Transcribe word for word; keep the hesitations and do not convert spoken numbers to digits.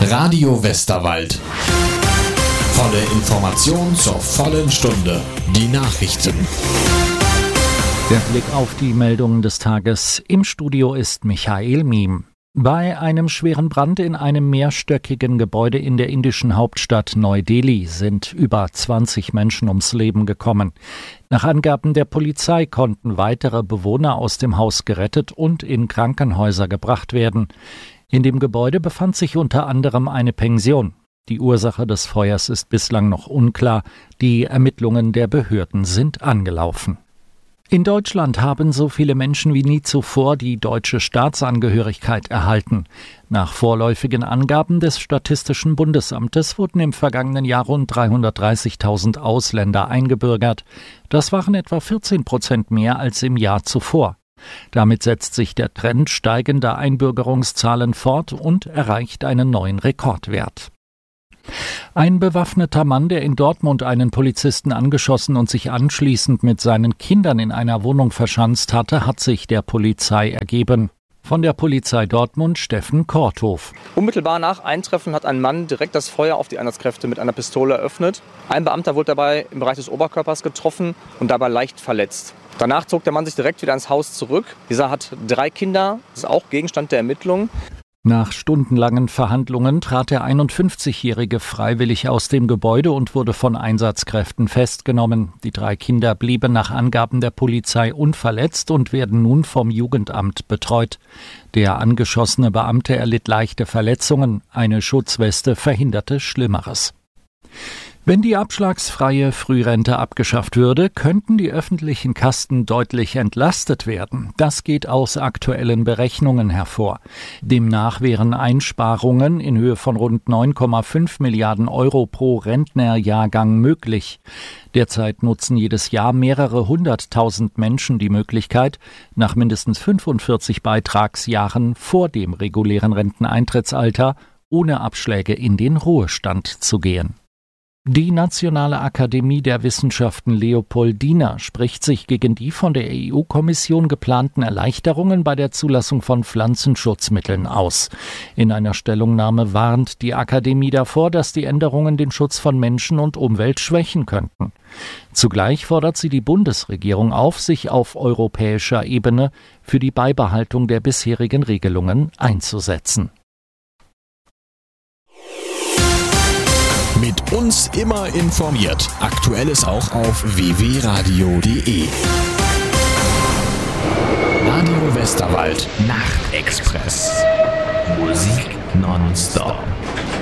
Radio Westerwald. Volle Information zur vollen Stunde. Die Nachrichten. Der Blick auf die Meldungen des Tages. Im Studio ist Michael Miem. Bei einem schweren Brand in einem mehrstöckigen Gebäude in der indischen Hauptstadt Neu-Delhi sind über zwanzig Menschen ums Leben gekommen. Nach Angaben der Polizei konnten weitere Bewohner aus dem Haus gerettet und in Krankenhäuser gebracht werden. In dem Gebäude befand sich unter anderem eine Pension. Die Ursache des Feuers ist bislang noch unklar. Die Ermittlungen der Behörden sind angelaufen. In Deutschland haben so viele Menschen wie nie zuvor die deutsche Staatsangehörigkeit erhalten. Nach vorläufigen Angaben des Statistischen Bundesamtes wurden im vergangenen Jahr rund dreihundertdreißigtausend Ausländer eingebürgert. Das waren etwa vierzehn Prozent mehr als im Jahr zuvor. Damit setzt sich der Trend steigender Einbürgerungszahlen fort und erreicht einen neuen Rekordwert. Ein bewaffneter Mann, der in Dortmund einen Polizisten angeschossen und sich anschließend mit seinen Kindern in einer Wohnung verschanzt hatte, hat sich der Polizei ergeben. Von der Polizei Dortmund Steffen Korthof. Unmittelbar nach Eintreffen hat ein Mann direkt das Feuer auf die Einsatzkräfte mit einer Pistole eröffnet. Ein Beamter wurde dabei im Bereich des Oberkörpers getroffen und dabei leicht verletzt. Danach zog der Mann sich direkt wieder ins Haus zurück. Dieser hat drei Kinder, das ist auch Gegenstand der Ermittlungen. Nach stundenlangen Verhandlungen trat der einundfünfzigjährige freiwillig aus dem Gebäude und wurde von Einsatzkräften festgenommen. Die drei Kinder blieben nach Angaben der Polizei unverletzt und werden nun vom Jugendamt betreut. Der angeschossene Beamte erlitt leichte Verletzungen. Eine Schutzweste verhinderte Schlimmeres. Wenn die abschlagsfreie Frührente abgeschafft würde, könnten die öffentlichen Kassen deutlich entlastet werden. Das geht aus aktuellen Berechnungen hervor. Demnach wären Einsparungen in Höhe von rund neun Komma fünf Milliarden Euro pro Rentnerjahrgang möglich. Derzeit nutzen jedes Jahr mehrere hunderttausend Menschen die Möglichkeit, nach mindestens fünfundvierzig Beitragsjahren vor dem regulären Renteneintrittsalter ohne Abschläge in den Ruhestand zu gehen. Die Nationale Akademie der Wissenschaften Leopoldina spricht sich gegen die von der E U-Kommission geplanten Erleichterungen bei der Zulassung von Pflanzenschutzmitteln aus. In einer Stellungnahme warnt die Akademie davor, dass die Änderungen den Schutz von Menschen und Umwelt schwächen könnten. Zugleich fordert sie die Bundesregierung auf, sich auf europäischer Ebene für die Beibehaltung der bisherigen Regelungen einzusetzen. Mit uns immer informiert. Aktuelles auch auf w w w punkt radio punkt d e. Radio Westerwald Nachtexpress. Musik nonstop.